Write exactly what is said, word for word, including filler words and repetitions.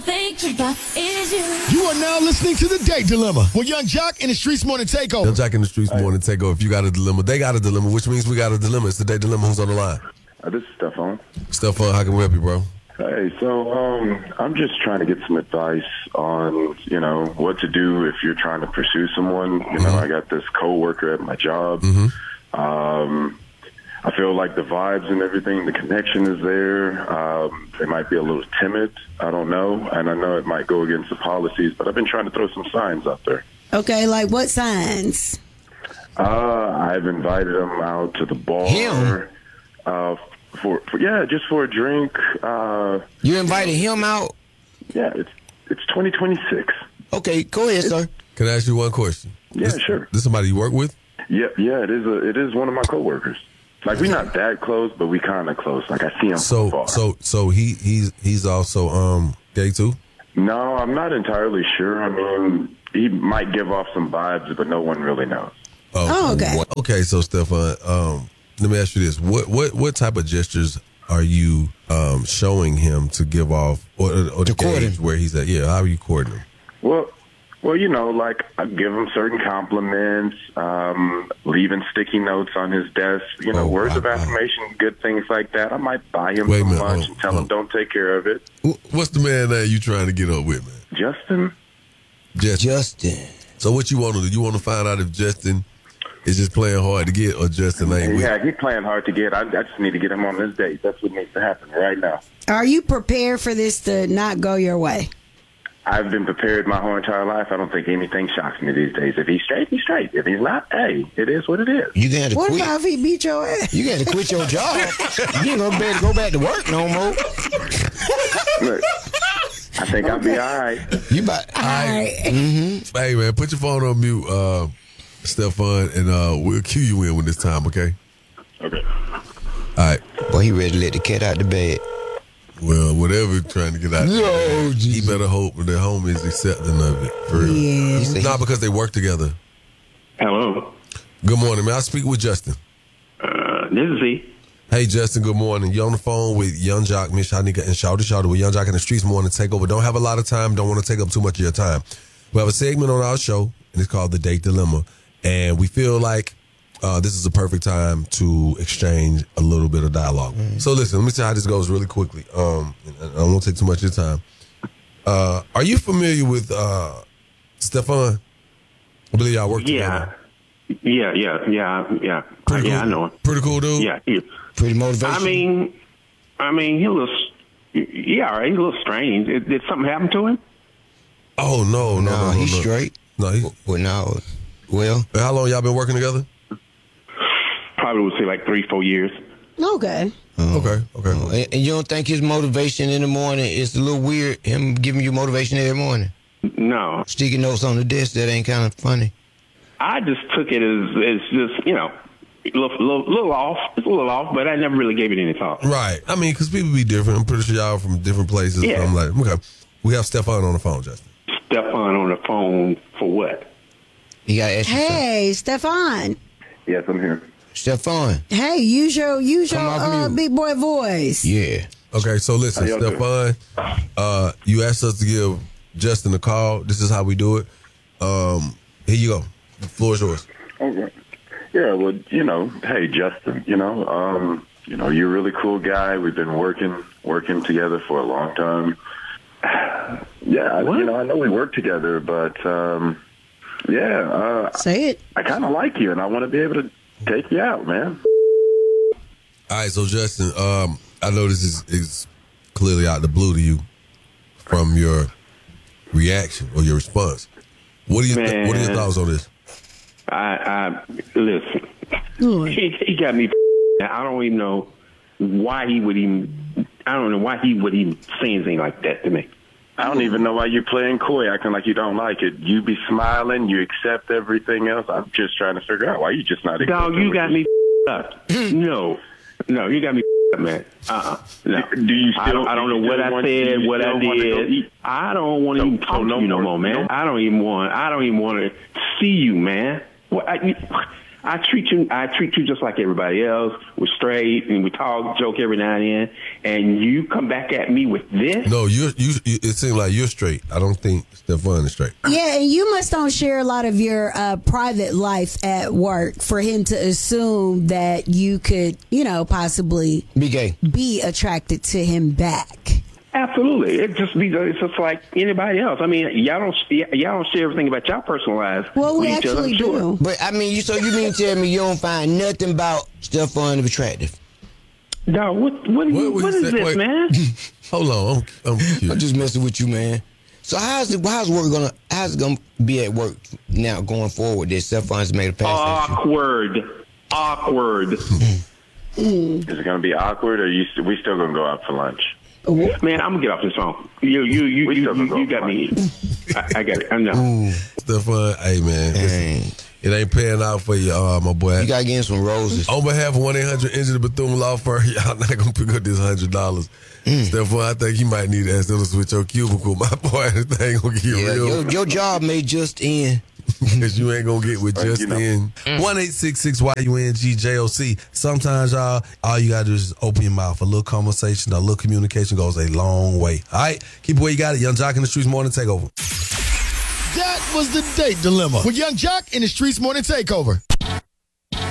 think about is you. You are now listening to The Date Dilemma with Young Jock and the Streets Morning Takeover. Young Jock and the Streets Morning Takeover. If you got a dilemma, they got a dilemma, which means we got a dilemma. It's The Date Dilemma. Who's on the line? Uh, this is Stephon. Stephon, how can we help you, bro? Hey, so um, I'm just trying to get some advice on, you know, what to do if you're trying to pursue someone. You mm-hmm. know, I got this coworker at my job. Mm-hmm. Um, I feel like the vibes and everything, the connection is there. Um, they might be a little timid. I don't know. And I know it might go against the policies, but I've been trying to throw some signs out there. Okay, like what signs? Uh, I've invited them out to the bar. Him? Uh, for, for yeah, just for a drink. Uh, you invited him out? Yeah, it's it's twenty twenty-six. Okay, go ahead, it's, sir. Can I ask you one question? Yeah, this, sure. This somebody you work with? Yeah, yeah, it is. A, it is one of my coworkers. Like we're not that close, but we kind of close. Like I see him so from far. So so he he's he's also um gay too? No, I'm not entirely sure. I mean, he might give off some vibes, but no one really knows. Oh, oh okay. Okay, so Stephon, um, let me ask you this: what what what type of gestures are you um, showing him to give off, or, or the gauge where he's at? Yeah, how are you courting him? Well, well, you know, like I give him certain compliments, um, leaving sticky notes on his desk, you know, oh, words wow, of affirmation, wow. good things like that. I might buy him Wait some minute, lunch oh, and tell oh. him don't take care of it. What's the man that you trying to get up with, man? Justin. Justin. Justin. So what you want to do? You want to find out if Justin is just playing hard to get, or Justin ain't with? Yeah, he's playing hard to get. I, I just need to get him on this date. That's what needs to happen right now. Are you prepared for this to not go your way? I've been prepared my whole entire life. I don't think anything shocks me these days. If he's straight, he's straight. If he's not, hey, it is what it is. You got to what quit. What about if he beat your ass? You got to quit your job. You ain't gonna be able to go back to work no more. Look, I think I'll be all right. You about all right? Mm-hmm. Hey man, put your phone on mute, uh, Stephon, and uh, we'll cue you in when it's time. Okay. Okay. All right. Boy, he ready to let the cat out the bed. Well, whatever he's trying to get out, no, he better hope the homie is accepting of it. For real. Yeah. Not because they work together. Hello. Good morning, man. I speak with Justin. Uh, this is he. Hey, Justin. Good morning. You're on the phone with Young Jock, Miss Shanika, and Shawty Shawty with Young Jock in the Streets Morning Takeover. Don't have a lot of time. Don't want to take up too much of your time. We have a segment on our show, and it's called The Date Dilemma, and we feel like Uh, this is a perfect time to exchange a little bit of dialogue. Mm-hmm. So listen, let me tell you how this goes really quickly. Um, I don't want to take too much of your time. Uh, are you familiar with uh, Stephon? I believe y'all work yeah. together. Yeah, yeah, yeah, yeah. Pretty yeah, cool. I know him. Pretty cool dude? Yeah. He, Pretty motivational. I mean, I mean, he was, yeah, he's a little strange. Did, did something happen to him? Oh, no, no, no, no, no he's no. straight. No, he, well, no. Well. How long y'all been working together? Probably would say like three, four years. Okay. Oh. Okay, okay. Oh. And, and you don't think his motivation in the morning is a little weird, him giving you motivation every morning? No. Sticky notes on the desk, that ain't kind of funny. I just took it as, as just, you know, a little, little, little off. It's a little off, but I never really gave it any thought. Right. I mean, because people be different. I'm pretty sure y'all from different places. Yeah. So I'm like, okay. We have Stephon on the phone, Justin. Stephon on the phone for what? You got to ask Hey, Stephon. Yes, I'm here. Stephon. Hey, use your, use your uh, big boy voice. Yeah. Okay, so listen, Stephon, uh, you asked us to give Justin a call. This is how we do it. Um, here you go. The floor is yours. Okay. Yeah, well, you know, hey, Justin, you know, um, you know, you're a really cool guy. We've been working working together for a long time. Yeah, what? you know, I know we work together, but, um, yeah. Uh, Say it. I kind of like you, and I want to be able to take you out, man. All right, so Justin, um, I know this is, is clearly out the blue to you from your reaction or your response. What are your th- What are your thoughts on this? I, I listen. He, he got me. I don't even know why he would even. I don't know why he would even say anything like that to me. I don't even know why you're playing coy, acting like you don't like it. You be smiling, you accept everything else. I'm just trying to figure out why you just not. Dog, you got me up. No, no, you got me up, man. Uh-uh. No. Do you still? I don't, I don't know what I want, said, what I did. I don't want to so, even talk so no to you no more, more, man. No? I don't even want. I don't even want to see you, man. What? I, I treat you. I treat you just like everybody else. We're straight, and we talk, joke every now and then. And you come back at me with this? No, you. You. It seems like you're straight. I don't think Stefan is straight. Yeah, and you must don't share a lot of your uh, private life at work for him to assume that you could, you know, possibly be gay, be attracted to him back. Absolutely, it just be it's just like anybody else. I mean, y'all don't y'all don't share everything about y'all personal lives. Well, we with each other, actually I'm sure. do. But I mean, you so you mean to tell me you don't find nothing about Stefan attractive? No, what what, What, what, what is say? this, Wait. man? Hold on, I'm, I'm, curious. I'm just messing with you, man. So how's it, how's work gonna how's it gonna be at work now going forward? That Stefan's made a pass. Awkward, awkward. Is it going to be awkward, or are you, we still going to go out for lunch? Man, I'm gonna get off this phone. You, you, you, you, you, you got me. I, I got it. I know. Stefan, hey man, listen, it ain't paying out for you, uh, my boy. You gotta get him some roses. On behalf of one eight hundred Injured the Bethune Law Firm, y'all not gonna pick up this hundred dollars. Mm. Stefan, I think you might need to ask them to switch your cubicle. My boy, this thing gonna get Yeah, real. your, your job may just end. Because you ain't gonna get with just you know. in. one eight six six Y U N G J O C. Sometimes, y'all, all you gotta do is open your mouth. A little conversation, a little communication goes a long way. All right, keep it where you got it. Young Jock in the Streets Morning Takeover. That was the date dilemma with Young Jock in the Streets Morning Takeover.